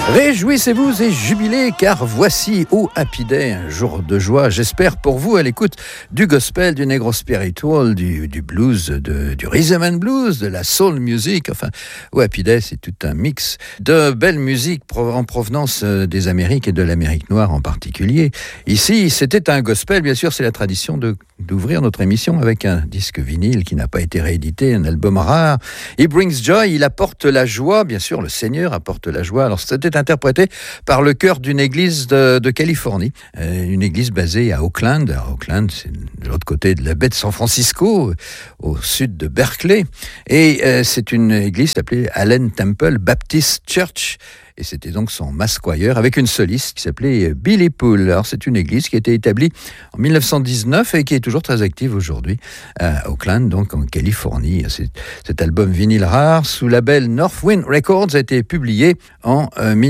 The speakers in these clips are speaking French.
Réjouissez-vous et jubilez, car voici au Happy Day, un jour de joie, j'espère pour vous, à l'écoute du gospel, du negro spiritual, du blues, du rhythm and blues, de la soul music. Enfin, au Happy Day, c'est tout un mix de belle musique en provenance des Amériques et de l'Amérique noire en particulier. Ici, c'était un gospel, bien sûr, c'est la tradition d'ouvrir notre émission avec un disque vinyle qui n'a pas été réédité, un album rare. He brings joy, il apporte la joie, bien sûr, le Seigneur apporte la joie. Alors, c'était interprété par le chœur d'une église de Californie, une église basée à Oakland. Oakland, c'est de l'autre côté de la baie de San Francisco, au sud de Berkeley. Et c'est une église appelée Allen Temple Baptist Church. Et c'était donc son mass choir avec une soliste qui s'appelait Billy Poole. Alors c'est une église qui a été établie en 1919 et qui est toujours très active aujourd'hui à Oakland, donc en Californie. Cet album vinyle rare sous label Northwind Records a été publié en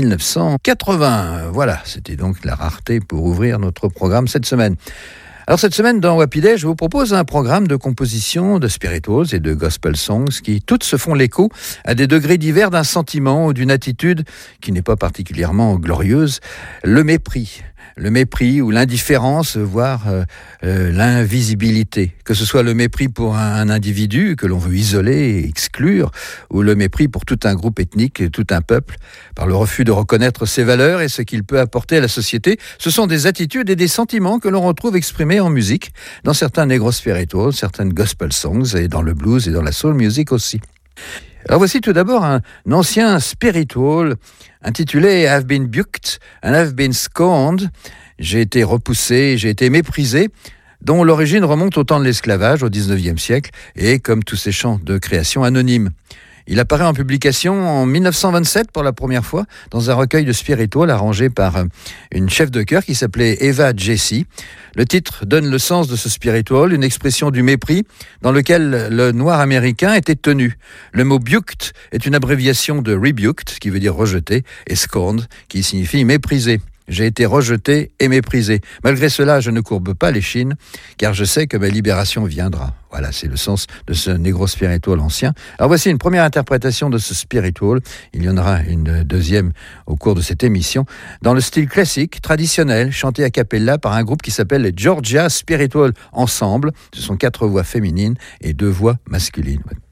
1980. Voilà, c'était donc la rareté pour ouvrir notre programme cette semaine. Alors cette semaine dans Happy Day, je vous propose un programme de composition de spirituals et de gospel songs qui toutes se font l'écho à des degrés divers d'un sentiment ou d'une attitude qui n'est pas particulièrement glorieuse, le mépris. Le mépris ou l'indifférence, voire l'invisibilité. Que ce soit le mépris pour un individu que l'on veut isoler et exclure, ou le mépris pour tout un groupe ethnique et tout un peuple, par le refus de reconnaître ses valeurs et ce qu'il peut apporter à la société. Ce sont des attitudes et des sentiments que l'on retrouve exprimés en musique, dans certains negro spirituals, certaines gospel songs, et dans le blues et dans la soul music aussi. Alors voici tout d'abord un ancien spiritual intitulé I've been buked and I've been scorned. J'ai été repoussé, j'ai été méprisé, dont l'origine remonte au temps de l'esclavage, au XIXe siècle, et comme tous ces chants de création anonymes. Il apparaît en publication en 1927 pour la première fois dans un recueil de spirituals arrangé par une chef de chœur qui s'appelait Eva Jesse. Le titre donne le sens de ce spiritual, une expression du mépris dans lequel le noir américain était tenu. Le mot buked est une abréviation de rebuked, qui veut dire rejeté, et scorned, qui signifie méprisé. J'ai été rejeté et méprisé. Malgré cela, je ne courbe pas l'échine, car je sais que ma libération viendra. Voilà, c'est le sens de ce negro spiritual ancien. Alors voici une première interprétation de ce spiritual. Il y en aura une deuxième au cours de cette émission, dans le style classique, traditionnel, chanté a cappella par un groupe qui s'appelle les Georgia Spiritual Ensemble. Ce sont 4 voix féminines et 2 voix masculines.